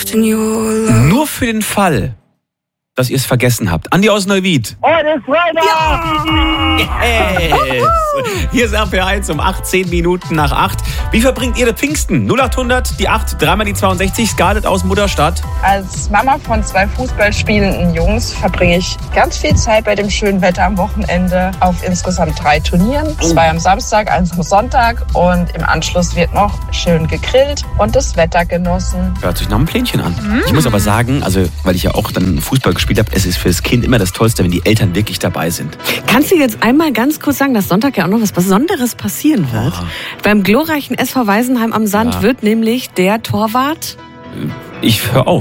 Nur für den Fall, dass ihr es vergessen habt. Andi aus Neuwied. Heute ist Freitag! Yes. Hier ist RPR1 um 18 Minuten nach 8. Wie verbringt ihr den Pfingsten? 0800, die 8, dreimal die 62, Scarlett aus Mutterstadt. Als Mama von 2 fußballspielenden Jungs verbringe ich ganz viel Zeit bei dem schönen Wetter am Wochenende auf insgesamt 3 Turnieren. 2 am Samstag, 1 am Sonntag und im Anschluss wird noch schön gegrillt und das Wetter genossen. Hört sich nach einem Plänchen an. Ich muss aber sagen, also weil ich ja auch dann Fußball gespielt habe, es ist für das Kind immer das Tollste, wenn die Eltern wirklich dabei sind. Kannst du jetzt einmal ganz kurz sagen, dass Sonntag ja auch noch was Besonderes passieren wird? Ja. Beim glorreichen SV Weisenheim am Sand wird nämlich der Torwart... Ich höre auf.